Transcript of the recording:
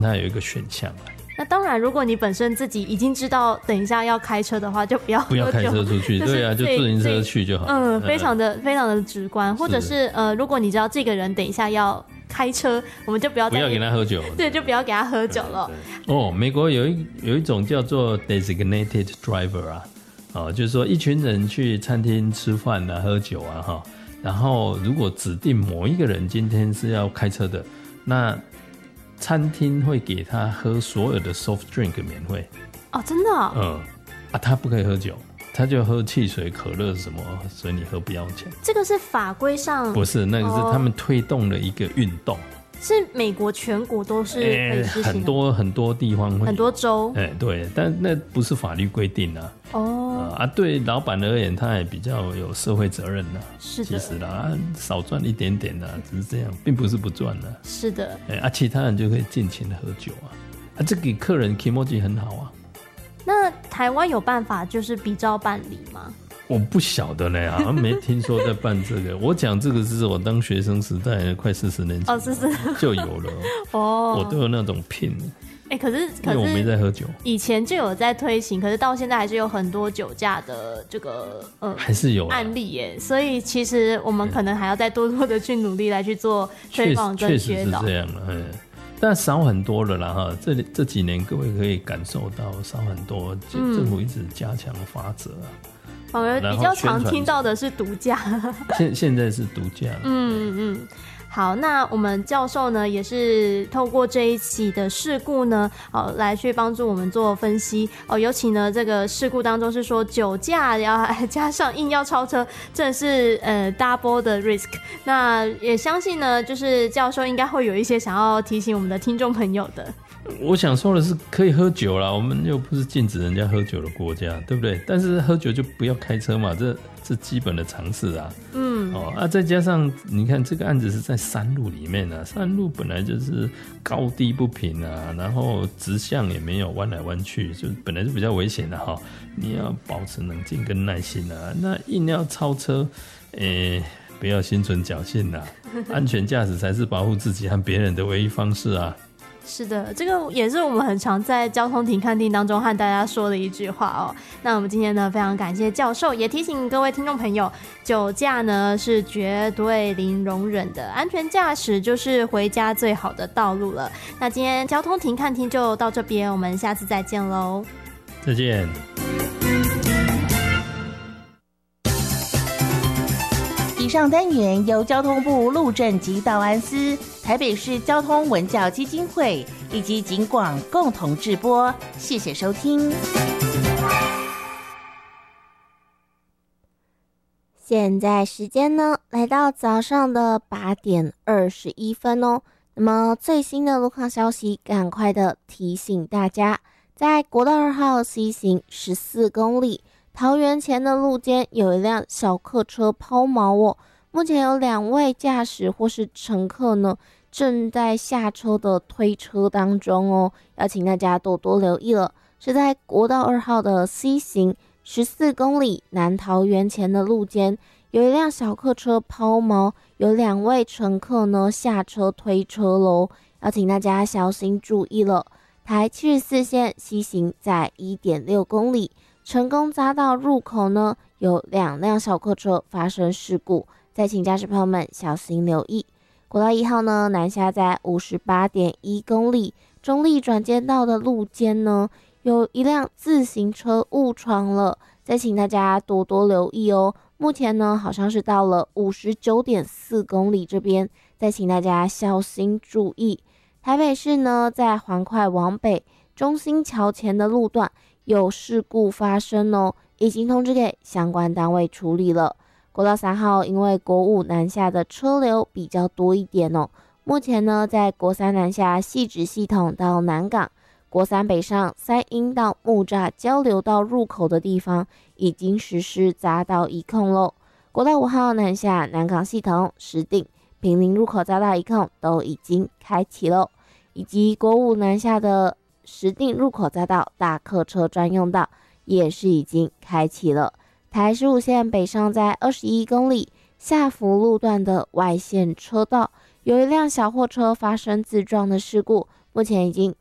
它有一个选项。 那当然，如果你本身自己已经知道等一下要开车的话，就不要开车出去。对啊，就自行车去就好。 非常的直观。或者是如果你知道这个人等一下要开车，我们就不要给他喝酒。 对，就不要给他喝酒了。 美国有一种叫做 designated driver 就是说一群人去餐厅吃饭啊、喝酒啊然后如果指定某一个人今天是要开车的，那餐厅会给他喝所有的 soft drink 免费。 真的他不可以喝酒，他就喝汽水、可乐什么随你喝，不要钱。这个是法规上？ 不是，那个是他们推动的一个运动。 是美国全国都是可以实行的，很多地方会， 很多州。 对，但那不是法律规定对老板而言，他也比较有社会责任是的， 其实啦，少赚一点点只是这样，并不是不赚是的。 其他人就可以尽情的喝酒这给客人 kimoji 很好那台湾有办法就是比照办理吗？ 我不晓得呢，好像没听说在办这个。我讲这个是我当学生时代，快40年前就有了我都有那种pin。可是因为我没在喝酒， 以前就有在推行，可是到现在还是有很多酒驾的这个还是有案例耶。所以其实我们可能还要再多多的去努力来去做推广跟宣导。 确实是这样的，但少很多了啦这几年各位可以感受到少很多，政府一直加强法则反而比较常听到的是毒驾。 现在是毒驾。 好，那我们教授呢也是透过这一起的事故呢来去帮助我们做分析尤其呢这个事故当中是说酒驾要加上硬要超车，真的是double 的 risk。 那也相信呢就是教授应该会有一些想要提醒我们的听众朋友的。 我想说的是可以喝酒啦，我们又不是禁止人家喝酒的国家，对不对？但是喝酒就不要开车嘛，这是基本的常识再加上你看这个案子是在山路里面山路本来就是高低不平然后直向也没有弯来弯去，就本来就比较危险的你要保持冷静跟耐心那硬要超车不要心存侥幸安全驾驶才是保护自己和别人的唯一方式是的，这个也是我们很常在交通停看听当中和大家说的一句话那我们今天呢非常感谢教授，也提醒各位听众朋友，酒驾呢是绝对零容忍的，安全驾驶就是回家最好的道路了。那今天交通停看听就到这边，我们下次再见咯。 再见。 以上单元由交通部路政及道安司、台北市交通文教基金会以及警广共同制播，谢谢收听。 现在时间呢来到早上的8点21分哦。那么最新的路况消息，赶快的提醒大家，在国道2号 C 行14公里桃园前的路肩有一辆小客车抛锚目前有2位驾驶或是乘客呢正在下车的推车当中要请大家多多留意了。是在国道2号的 C 行14公里南桃园前的路肩有一辆小客车抛锚，有2位乘客呢下车推车咯，要请大家小心注意了。台74线西行在 1.6 公里成功匝道入口呢有2辆小客车发生事故，再请驾驶朋友们小心留意。国道1号呢南下在 58.1 公里中立转接道的路肩呢有一辆自行车误闯了，再请大家多多留意目前呢好像是到了 59.4 公里这边，再请大家小心注意。台北市呢在环快往北中兴桥前的路段有事故发生已经通知给相关单位处理了。国道3号因为国五南下的车流比较多一点目前呢在国3南下汐止系统到南港，国3北上三鶯到木栅交流道入口的地方已经实施匝道移控咯。国道5号南下南港系统、石碇、坪林入口匝道移控都已经开启咯，以及国5南下的石碇入口匝道大客车专用道也是已经开启了。台15线北上在21公里下福路段的外线车道有一辆小货车发生自撞的事故， 目前已经